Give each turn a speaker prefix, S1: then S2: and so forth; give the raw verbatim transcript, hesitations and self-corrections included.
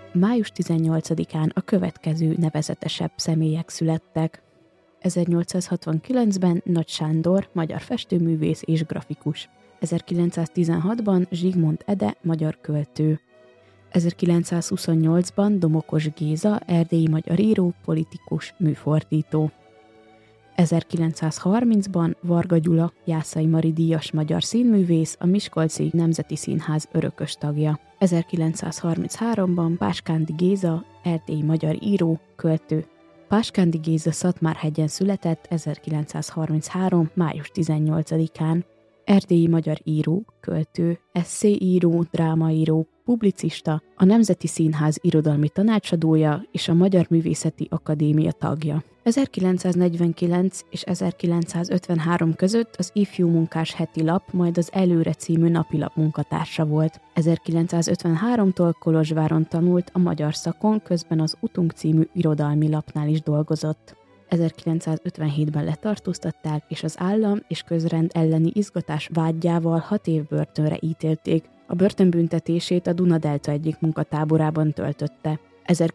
S1: május tizennyolcadikán a következő nevezetesebb személyek születtek. ezernyolcszázhatvankilencben Nagy Sándor, magyar festőművész és grafikus. ezerkilencszáztizenhatban Zsigmond Ede, magyar költő. ezerkilencszázhuszonnyolcban Domokos Géza, erdélyi magyar író, politikus, műfordító. ezerkilencszázharmincban Varga Gyula, Jászai Mari díjas magyar színművész, a Miskolci Nemzeti Színház örökös tagja. ezerkilencszázharmincháromban Páskándi Géza, erdélyi magyar író, költő. Páskándi Géza Szatmárhegyen született ezerkilencszázharminchárom. május tizennyolcadikán. Erdélyi magyar író, költő, esszéíró, drámaíró, publicista, a Nemzeti Színház irodalmi tanácsadója és a Magyar Művészeti Akadémia tagja. ezerkilencszáznegyvenkilenc és ezerkilencszázötvenhárom között az Ifjú Munkás heti lap, majd az Előre című napilap munkatársa volt. ezerkilencszázötvenháromtól Kolozsváron tanult a magyar szakon, közben az Utunk című irodalmi lapnál is dolgozott. ezerkilencszázötvenhétben letartóztatták, és az állam és közrend elleni izgatás vádjával hat év börtönre ítélték. A börtönbüntetését a Duna-delta egyik munkatáborában töltötte.